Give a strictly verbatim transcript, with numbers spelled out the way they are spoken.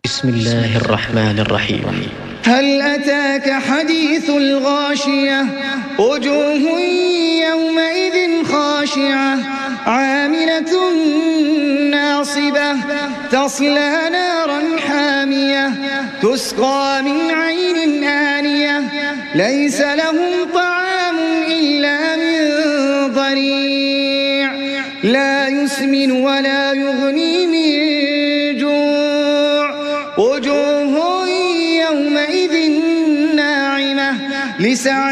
بسم الله الرحمن الرحيم. هل أتاك حديث الغاشية وجوه يومئذ خاشعة عاملة ناصبة تصلى نارا حامية تسقى من عين آنية ليس لهم طعام إلا من ضريع لا يسمن ولا يغني من جوع وجوه يومئذ ناعمة لسعيها